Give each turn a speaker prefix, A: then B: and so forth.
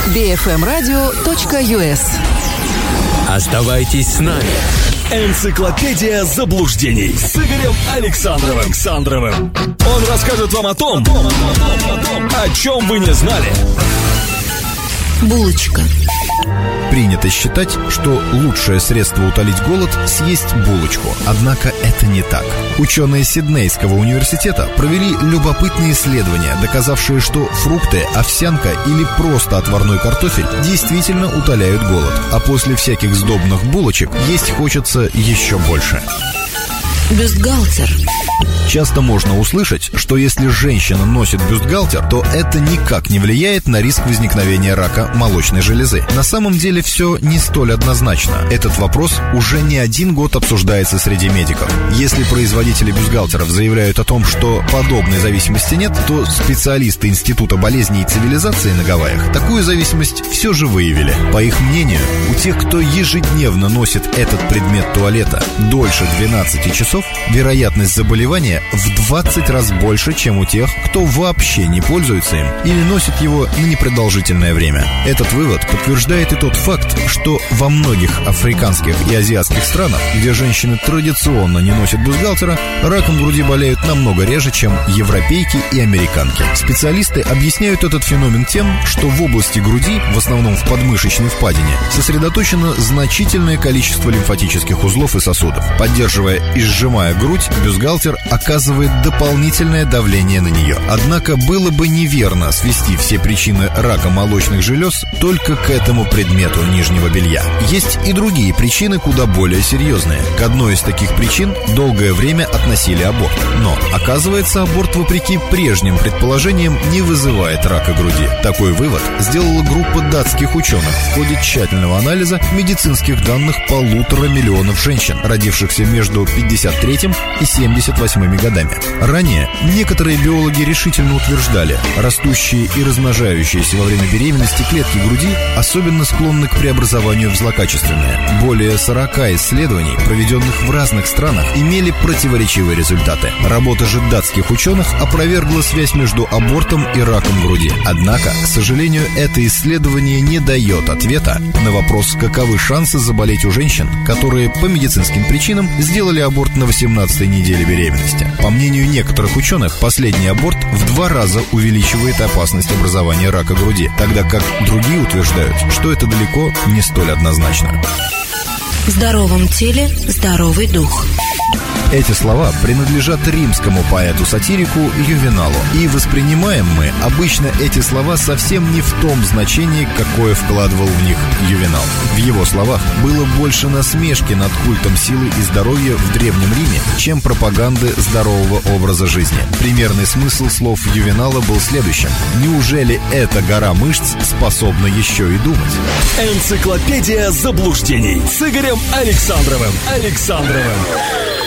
A: bfmradio.us.
B: Оставайтесь с нами. Энциклопедия заблуждений с Игорем Александровым. Он расскажет вам о том, о чем вы не знали.
A: Булочка.
C: Принято считать, что лучшее средство утолить голод – съесть булочку. Однако это не так. Ученые Сиднейского университета провели любопытные исследования, доказавшие, что фрукты, овсянка или просто отварной картофель действительно утоляют голод. А после всяких сдобных булочек есть хочется еще больше.
A: Бюстгальтер.
C: Часто можно услышать, что если женщина носит бюстгальтер, то это никак не влияет на риск возникновения рака молочной железы. На самом деле все не столь однозначно. Этот вопрос уже не один год обсуждается среди медиков. Если производители бюстгальтеров заявляют о том, что подобной зависимости нет, то специалисты Института болезней и цивилизации на Гавайях такую зависимость все же выявили. По их мнению, у тех, кто ежедневно носит этот предмет туалета дольше 12 часов, вероятность заболевания в 20 раз больше, чем у тех, кто вообще не пользуется им или носит его на непродолжительное время. Этот вывод подтверждает и тот факт, что во многих африканских и азиатских странах, где женщины традиционно не носят бюстгальтера, раком груди болеют намного реже, чем европейки и американки. Специалисты объясняют этот феномен тем, что в области груди, в основном в подмышечной впадине, сосредоточено значительное количество лимфатических узлов и сосудов. Поддерживая и сжимая грудь, бюстгальтер оказывает дополнительное давление на нее. Однако было бы неверно свести все причины рака молочных желез только к этому предмету нижнего белья. Есть и другие причины, куда более серьезные. К одной из таких причин долгое время относили аборт. Но, оказывается, аборт, вопреки прежним предположениям, не вызывает рака груди. Такой вывод сделала группа датских ученых в ходе тщательного анализа медицинских данных 1,5 миллиона женщин, родившихся между 53 и 78 годами. Ранее некоторые биологи решительно утверждали, растущие и размножающиеся во время беременности клетки груди особенно склонны к преобразованию в злокачественные. Более 40 исследований, проведенных в разных странах, имели противоречивые результаты. Работа же датских ученых опровергла связь между абортом и раком груди. Однако, к сожалению, это исследование не дает ответа на вопрос, каковы шансы заболеть у женщин, которые по медицинским причинам сделали аборт на 18-й неделе беременности. По мнению некоторых ученых, последний аборт в 2 раза увеличивает опасность образования рака груди, тогда как другие утверждают, что это далеко не столь однозначно.
A: В здоровом теле здоровый дух.
C: Эти слова принадлежат римскому поэту-сатирику Ювеналу. И воспринимаем мы обычно эти слова совсем не в том значении, какое вкладывал в них Ювенал. В его словах было больше насмешки над культом силы и здоровья в Древнем Риме, чем пропаганды здорового образа жизни. Примерный смысл слов Ювенала был следующим: неужели эта гора мышц способна еще и думать?
B: Энциклопедия заблуждений с Игорем Александровым.